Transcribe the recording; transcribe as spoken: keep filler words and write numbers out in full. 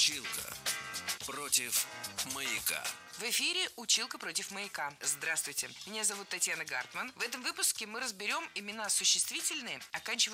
Училка против маяка. В эфире «Училка против маяка». Здравствуйте, меня зовут Татьяна Гартман. В этом выпуске мы разберем имена существительные, оканчивающиеся